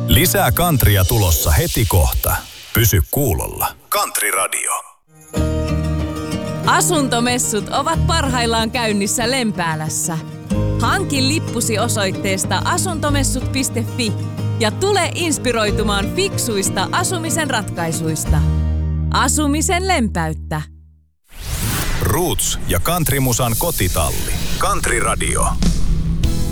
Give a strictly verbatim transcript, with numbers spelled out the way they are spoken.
Lisää Countrya tulossa heti kohta. Pysy kuulolla. Country Radio. Asuntomessut ovat parhaillaan käynnissä Lempäälässä. Hanki lippusi osoitteesta asuntomessut piste fi ja tule inspiroitumaan fiksuista asumisen ratkaisuista. Asumisen lempeyttä. Roots ja Countrymusan kotitalli. Country Radio.